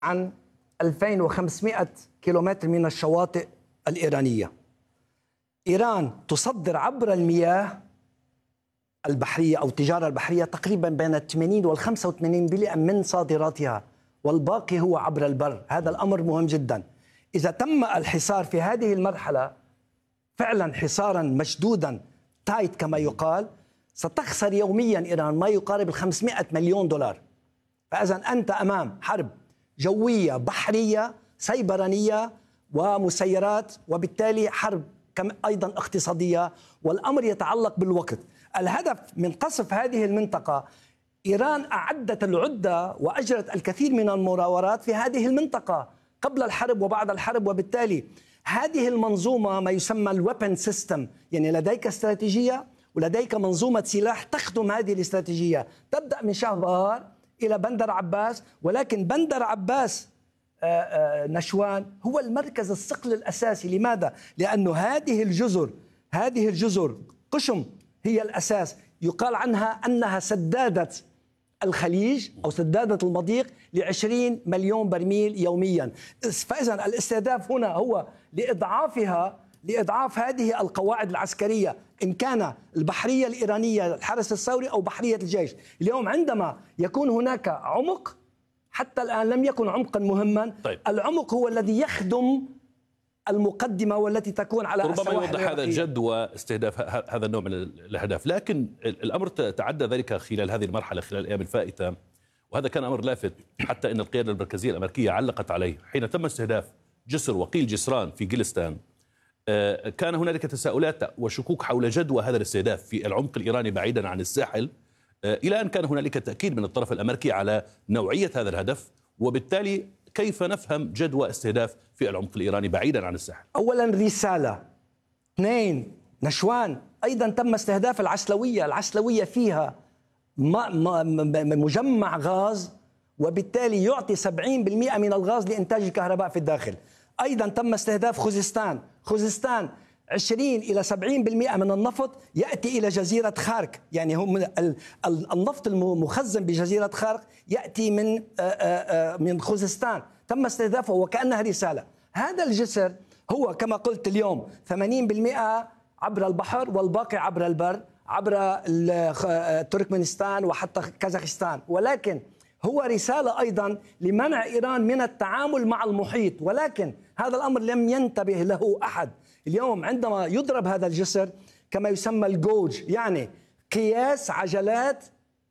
عن 2500 كيلومتر من الشواطئ الإيرانية. إيران تصدر عبر المياه البحرية أو التجارة البحرية تقريبا بين 80 وال 85% من صادراتها، والباقي هو عبر البر. هذا الأمر مهم جدا. إذا تم الحصار في هذه المرحلة فعلا حصارا مشدودا تايت كما يقال، ستخسر يوميا إيران ما يقارب ال 500 مليون دولار. فإذا أنت أمام حرب جوية بحرية سيبرانية ومسيرات، وبالتالي حرب أيضا اقتصادية، والأمر يتعلق بالوقت. الهدف من قصف هذه المنطقة، إيران أعدت العدة وأجرت الكثير من المراورات في هذه المنطقة قبل الحرب وبعد الحرب، وبالتالي هذه المنظومة ما يسمى الويبن سيستم، يعني لديك استراتيجية ولديك منظومة سلاح تخدم هذه الاستراتيجية. تبدأ من شهر إلى بندر عباس، ولكن بندر عباس نشوان هو المركز الصقل الأساسي. لماذا؟ لأنه هذه الجزر قشم هي الأساس. يقال عنها أنها سدادة الخليج أو سدادة المضيق ل20 مليون برميل يوميا. فإذا الاستهداف هنا هو لإضعاف هذه القواعد العسكرية، إن كان البحرية الإيرانية الحرس الثوري أو بحرية الجيش. اليوم عندما يكون هناك عمق، حتى الآن لم يكن عمقا مهما. طيب. العمق هو الذي يخدم المقدمة والتي تكون على ربما يوضح هذا الجد واستهداف هذا النوع من الأهداف، لكن الأمر تعدى ذلك خلال هذه المرحلة، خلال الأيام الفائتة، وهذا كان أمر لافت حتى أن القيادة المركزية الأمريكية علقت عليه حين تم استهداف جسر وقيل جسران في جلستان. كان هنالك تساؤلات وشكوك حول جدوى هذا الاستهداف في العمق الإيراني بعيدا عن الساحل، إلى أن كان هنالك تأكيد من الطرف الأمريكي على نوعية هذا الهدف، وبالتالي كيف نفهم جدوى استهداف في العمق الإيراني بعيدا عن الساحل؟ أولا رسالة. 2 نشوان أيضا تم استهداف العسلوية فيها مجمع غاز، وبالتالي يعطي 70% من الغاز لإنتاج الكهرباء في الداخل. أيضا تم استهداف خوزستان 20 إلى 70% من النفط يأتي إلى جزيرة خارك، يعني هم النفط المخزن بجزيرة خارك يأتي من خوزستان. تم استهدافه وكأنها رسالة. هذا الجسر هو كما قلت اليوم 80% عبر البحر والباقي عبر البر، عبر تركمانستان وحتى كازاخستان، ولكن هو رسالة أيضا لمنع إيران من التعامل مع المحيط. ولكن هذا الأمر لم ينتبه له أحد. اليوم عندما يضرب هذا الجسر كما يسمى الجوج، يعني قياس عجلات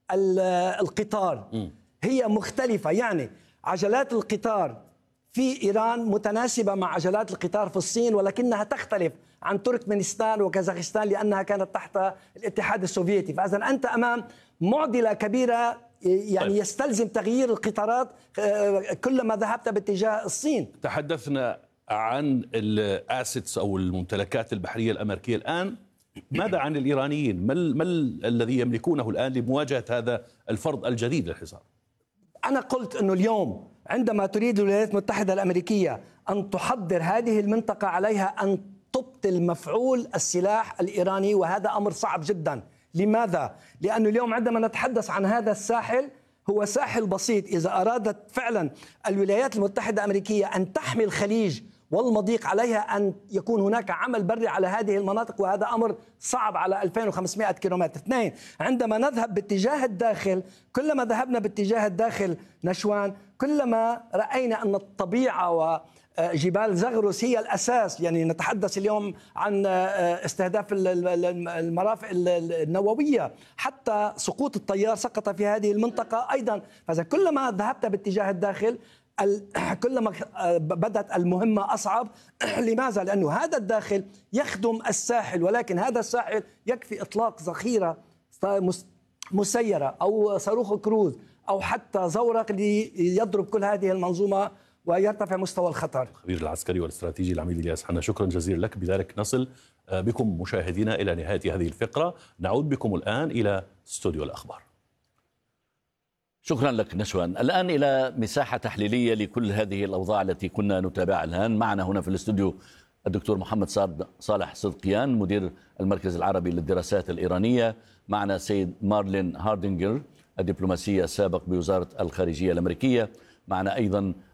القطار هي مختلفة، يعني عجلات القطار في إيران متناسبة مع عجلات القطار في الصين، ولكنها تختلف عن تركمانستان وكازاخستان لأنها كانت تحت الاتحاد السوفيتي. فإذا أنت أمام معضلة كبيرة، يعني يستلزم تغيير القطارات كلما ذهبت باتجاه الصين. تحدثنا عن الاسيتس أو الممتلكات البحرية الأمريكية. الآن ماذا عن الإيرانيين؟ ما الذي يملكونه الآن لمواجهة هذا الفرض الجديد للحصار؟ أنا قلت أنه اليوم عندما تريد الولايات المتحدة الأمريكية أن تحضر هذه المنطقة، عليها أن تبطل مفعول السلاح الإيراني، وهذا أمر صعب جدا. لماذا؟ لأنه اليوم عندما نتحدث عن هذا الساحل هو ساحل بسيط. إذا أرادت فعلا الولايات المتحدة الأمريكية أن تحمي الخليج والمضيق، عليها أن يكون هناك عمل بري على هذه المناطق، وهذا أمر صعب على 2500 كيلومتر. 2 عندما نذهب باتجاه الداخل، كلما ذهبنا باتجاه الداخل نشوان كلما رأينا أن الطبيعة وجبال زغرس هي الأساس. يعني نتحدث اليوم عن استهداف المرافق النووية، حتى سقوط الطيار سقط في هذه المنطقة أيضا. فإذا كلما ذهبت باتجاه الداخل كلما بدأت المهمة أصعب. لماذا؟ لأنه هذا الداخل يخدم الساحل، ولكن هذا الساحل يكفي إطلاق ذخيرة مسيرة أو صاروخ كروز أو حتى زورق ليضرب كل هذه المنظومة ويرتفع مستوى الخطر. الخبير العسكري والاستراتيجي العميد إلياس حنا، شكرا جزيلا لك. بذلك نصل بكم مشاهدينا إلى نهاية هذه الفقرة. نعود بكم الآن إلى استوديو الأخبار. شكرا لك نشوان. الآن إلى مساحة تحليلية لكل هذه الأوضاع التي كنا نتابعها الآن. معنا هنا في الاستوديو الدكتور محمد صالح صدقيان، مدير المركز العربي للدراسات الإيرانية. معنا سيد مارلين هاردينجر، الدبلوماسية السابق بوزارة الخارجية الأمريكية. معنا أيضا